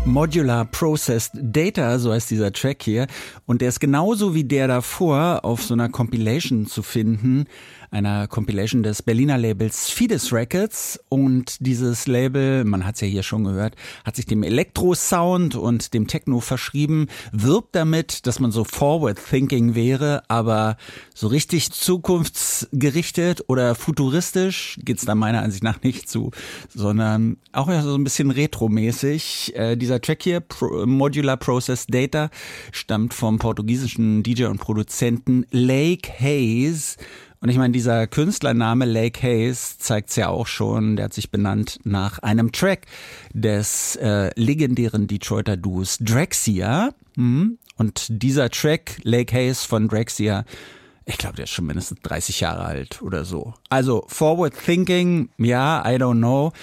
Modular Processed Data, so heißt dieser Track hier. Und der ist genauso wie der davor auf so einer Compilation zu finden. Einer Compilation des Berliner Labels Fides Records. Und dieses Label, man hat es ja hier schon gehört, hat sich dem Elektro-Sound und dem Techno verschrieben, wirbt damit, dass man so forward-thinking wäre, aber so richtig zukunftsgerichtet oder futuristisch geht's da meiner Ansicht nach nicht zu, sondern auch ja so ein bisschen retromäßig. Dieser Track hier, Modular Processed Data, stammt vom portugiesischen DJ und Produzenten Lake Hayes. Und ich meine, dieser Künstlername Lake Hayes zeigt's ja auch schon, der hat sich benannt nach einem Track des legendären Detroiter Duos Drexciya. Und dieser Track, Lake Hayes von Drexciya, ich glaube, der ist schon mindestens 30 Jahre alt oder so. Also Forward Thinking, ja, I don't know.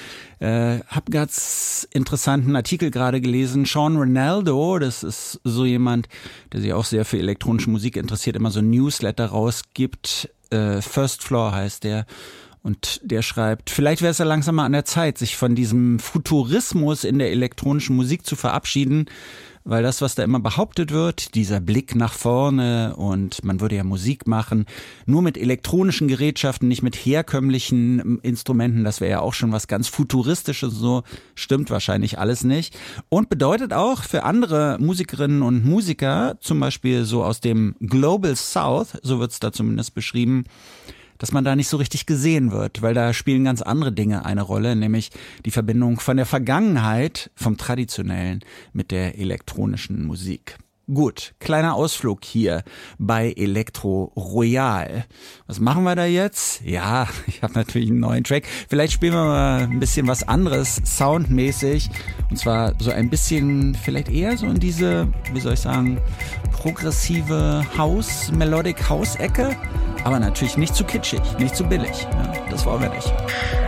Hab ganz interessanten Artikel gerade gelesen. Sean Ronaldo, das ist so jemand, der sich auch sehr für elektronische Musik interessiert, immer so ein Newsletter rausgibt. First Floor heißt der. Und der schreibt, vielleicht wäre es ja langsam mal an der Zeit, sich von diesem Futurismus in der elektronischen Musik zu verabschieden, weil das, was da immer behauptet wird, dieser Blick nach vorne und man würde ja Musik machen, nur mit elektronischen Gerätschaften, nicht mit herkömmlichen Instrumenten, das wäre ja auch schon was ganz Futuristisches, so stimmt wahrscheinlich alles nicht. Und bedeutet auch für andere Musikerinnen und Musiker, zum Beispiel so aus dem Global South, so wird es da zumindest beschrieben, dass man da nicht so richtig gesehen wird, weil da spielen ganz andere Dinge eine Rolle, nämlich die Verbindung von der Vergangenheit, vom Traditionellen mit der elektronischen Musik. Gut, kleiner Ausflug hier bei Elektro Royal. Was machen wir da jetzt? Ja, ich habe natürlich einen neuen Track. Vielleicht spielen wir mal ein bisschen was anderes, soundmäßig. Und zwar so ein bisschen, vielleicht eher so in diese, wie soll ich sagen, progressive House, Melodic House-Ecke. Aber natürlich nicht zu kitschig, nicht zu billig. Ja, das wollen wir nicht.